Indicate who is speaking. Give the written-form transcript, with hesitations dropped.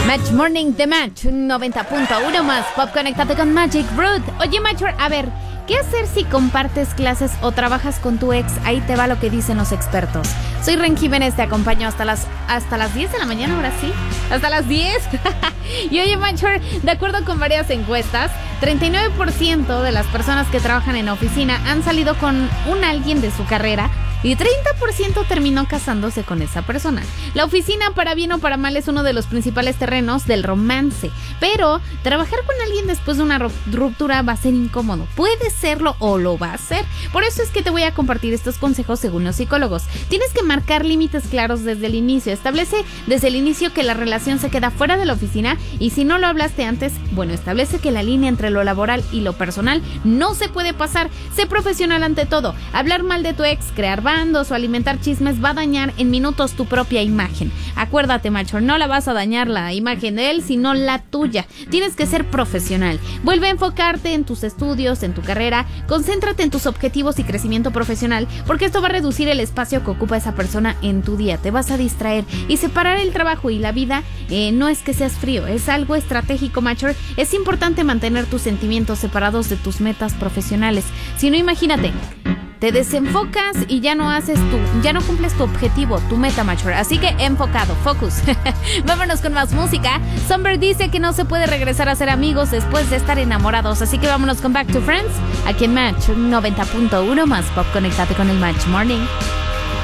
Speaker 1: Match Morning de Match 90.1 más Pop, conéctate con Magic Root. Oye, Matcher, a ver, ¿qué hacer si compartes clases o trabajas con tu ex? Ahí te va lo que dicen los expertos. Soy Ren Jiménez, te acompaño hasta las 10 de la mañana, ahora sí. Hasta las 10. Y oye, Matcher, de acuerdo con varias encuestas, 39% de las personas que trabajan en la oficina han salido con alguien de su carrera y 30% terminó casándose con esa persona. La oficina, para bien o para mal, es uno de los principales terrenos del romance. Pero trabajar con alguien después de una ruptura va a ser incómodo. Puede serlo o lo va a ser. Por eso es que te voy a compartir estos consejos según los psicólogos. Tienes que marcar límites claros desde el inicio. Establece desde el inicio que la relación se queda fuera de la oficina. Y si no lo hablaste antes, bueno, establece que la línea entre lo laboral y lo personal no se puede pasar. Sé profesional ante todo. Hablar mal de tu ex, crear o alimentar chismes va a dañar en minutos tu propia imagen. Acuérdate, macho, no la vas a dañar la imagen de él, sino la tuya. Tienes que ser profesional. Vuelve a enfocarte en tus estudios, en tu carrera. Concéntrate en tus objetivos y crecimiento profesional, porque esto va a reducir el espacio que ocupa esa persona en tu día. Te vas a distraer y separar el trabajo y la vida no es que seas frío, es algo estratégico, macho. Es importante mantener tus sentimientos separados de tus metas profesionales. Si no, imagínate, te desenfocas y ya no cumples tu objetivo, tu meta, mature. Así que enfocado, focus. Vámonos con más música. Summer dice que no se puede regresar a ser amigos después de estar enamorados. Así que vámonos con Back to Friends, aquí en Match 90.1 más Pop, conéctate con el Match Morning.